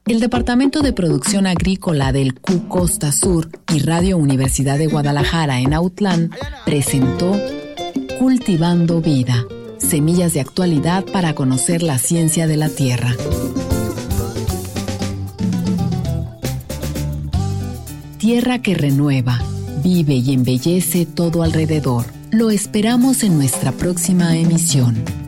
El Departamento de Producción Agrícola del Q Costa Sur y Radio Universidad de Guadalajara en Autlán presentó Cultivando Vida, semillas de actualidad para conocer la ciencia de la tierra. Tierra que renueva, vive y embellece todo alrededor. Lo esperamos en nuestra próxima emisión.